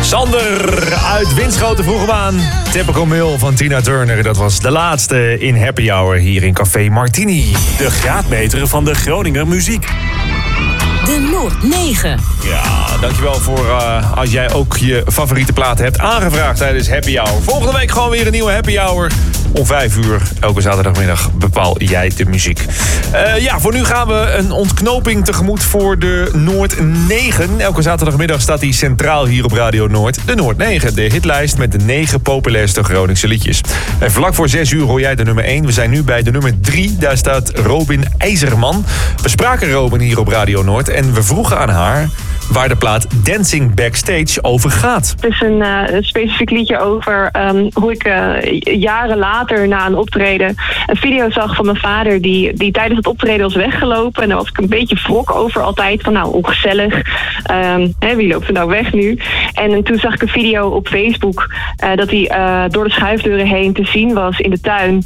Sander uit Winschoten vroeg hem aan. Typical Mail van Tina Turner. Dat was de laatste in Happy Hour hier in Café Martini. De graadmeter van de Groninger muziek. De Noord 9. Ja, dankjewel voor als jij ook je favoriete platen hebt aangevraagd tijdens Happy Hour. Volgende week gewoon weer een nieuwe Happy Hour. Om 5 uur, elke zaterdagmiddag, bepaal jij de muziek. Voor nu gaan we een ontknoping tegemoet voor de Noord 9. Elke zaterdagmiddag staat die centraal hier op Radio Noord. De Noord 9, de hitlijst met de 9 populairste Groningse liedjes. En vlak voor 6 uur hoor jij de nummer 1. We zijn nu bij de nummer 3. Daar staat Robin IJzerman. We spraken Robin hier op Radio Noord en we vroegen aan haar waar de plaat Dancing Backstage over gaat. Het is een specifiek liedje over hoe ik jaren later na een optreden een video zag van mijn vader die tijdens het optreden was weggelopen. En daar was ik een beetje wrok over altijd. Van nou, ongezellig. Wie loopt er nou weg nu? En toen zag ik een video op Facebook dat hij door de schuifdeuren heen te zien was in de tuin.